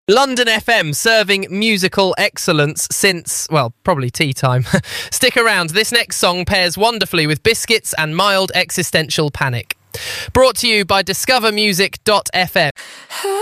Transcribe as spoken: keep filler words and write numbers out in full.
London F M, serving musical excellence since, well, probably tea time. Stick around, this next song pairs wonderfully with biscuits and mild existential panic. Brought to you by discover music dot f m.